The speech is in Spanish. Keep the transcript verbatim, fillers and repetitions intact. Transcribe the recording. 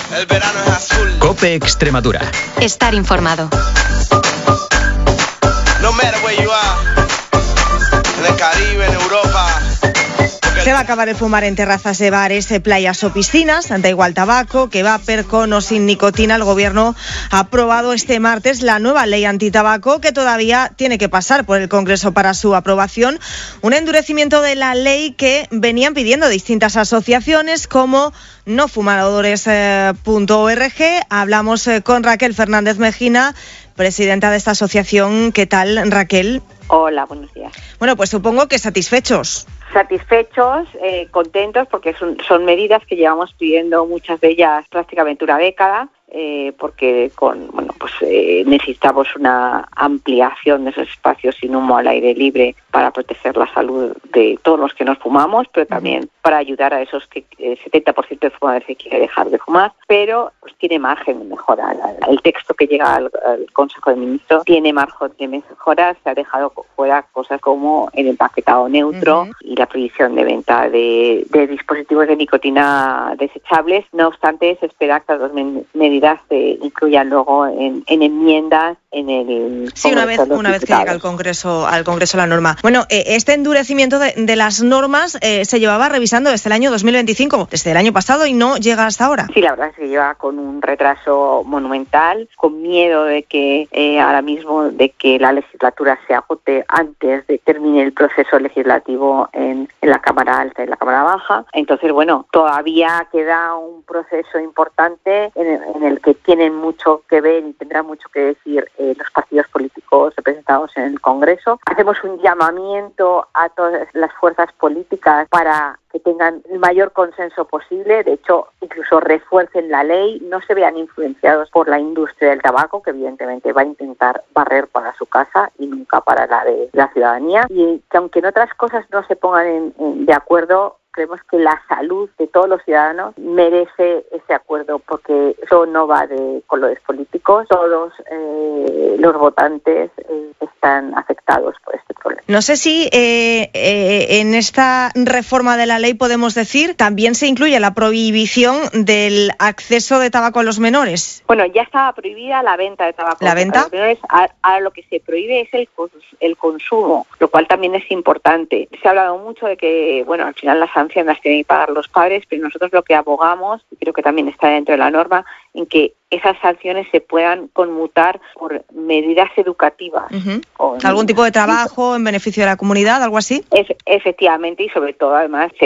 El verano es azul. COPE Extremadura. Estar informado. No matter where you are. En el Caribe, en Europa. Se va a acabar el fumar en terrazas de bares, playas o piscinas. Da igual tabaco, que va per con o sin nicotina. El Gobierno ha aprobado este martes la nueva ley antitabaco, que todavía tiene que pasar por el Congreso para su aprobación. Un endurecimiento de la ley que venían pidiendo distintas asociaciones como no fumadores punto org. Hablamos con Raquel Fernández Mejina, presidenta de esta asociación. ¿Qué tal, Raquel? Hola, buenos días. Bueno, pues supongo que satisfechos. Satisfechos, eh, contentos, porque son, son medidas que llevamos pidiendo muchas de ellas prácticamente una década, eh, porque con bueno pues eh, necesitamos una ampliación de esos espacios sin humo al aire libre para proteger la salud de todos los que nos fumamos, pero también uh-huh. para ayudar a esos que eh, setenta por ciento de fumadores que quiere dejar de fumar, pero pues tiene margen de mejora. El texto que llega al, al Consejo de Ministros tiene margen de mejora. Se ha dejado fuera cosas como el empaquetado neutro uh-huh. y la prohibición de venta de, de dispositivos de nicotina desechables. No obstante, se espera que las dos medidas se incluyan luego en, en enmiendas en el sí, una vez una vez que llega al Congreso al Congreso la norma. Bueno, eh, este endurecimiento de, de las normas eh, se llevaba revisando desde el año dos mil veinticinco, desde el año pasado, y no llega hasta ahora. Sí, la verdad es que lleva con un retraso monumental, con miedo de que eh, ahora mismo de que la legislatura se agote antes de que termine el proceso legislativo en, en la Cámara Alta y en la Cámara Baja. Entonces, bueno, todavía queda un proceso importante en el, en el que tienen mucho que ver y tendrán mucho que decir eh, los partidos políticos representados en el Congreso. Hacemos un llamamiento a todas las fuerzas políticas para que tengan el mayor consenso posible, de hecho, incluso refuercen la ley, no se vean influenciados por la industria del tabaco, que evidentemente va a intentar barrer para su casa y nunca para la de la ciudadanía, y que aunque en otras cosas no se pongan en, en, de acuerdo, creemos que la salud de todos los ciudadanos merece ese acuerdo, porque eso no va de colores políticos. Todos eh, los votantes eh, están afectados por este problema. No sé si eh, eh, en esta reforma de la ley podemos decir también se incluye la prohibición del acceso de tabaco a los menores. Bueno, ya estaba prohibida la venta de tabaco ¿La venta? a los menores. Ahora lo que se prohíbe es el, el consumo, lo cual también es importante. Se ha hablado mucho de que, bueno, al final las sanciones las tienen que pagar los padres, pero nosotros lo que abogamos, y creo que también está dentro de la norma, en que esas sanciones se puedan conmutar por medidas educativas. Uh-huh. Con, ¿algún tipo de trabajo en beneficio de la comunidad, algo así? Es, efectivamente, y sobre todo, además,